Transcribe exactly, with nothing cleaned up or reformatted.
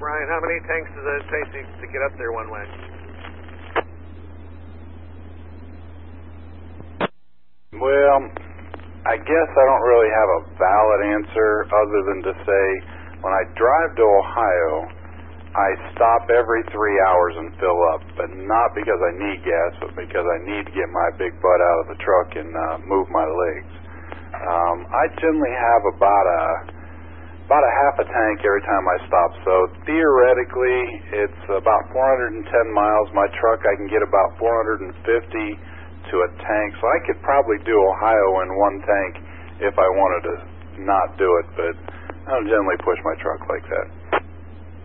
Brian, how many tanks does it take to, to get up there one way? Well, I guess I don't really have a valid answer other than to say when I drive to Ohio, I stop every three hours and fill up, but not because I need gas, but because I need to get my big butt out of the truck and uh, move my legs. Um, I generally have about a about a half a tank every time I stop, so theoretically it's about four hundred ten miles. My truck I can get about four hundred fifty to a tank, so I could probably do Ohio in one tank if I wanted to not do it, but I don't generally push my truck like that.